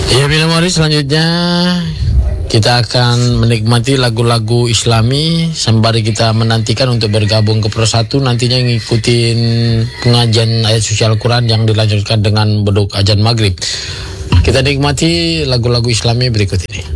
Ya, bila mari selanjutnya kita akan menikmati lagu-lagu Islami sembari kita menantikan untuk bergabung ke Pro 1 nantinya ngikutin pengajian ayat suci Al-Quran yang dilanjutkan dengan beduk azan maghrib. Kita nikmati lagu-lagu Islami berikut ini.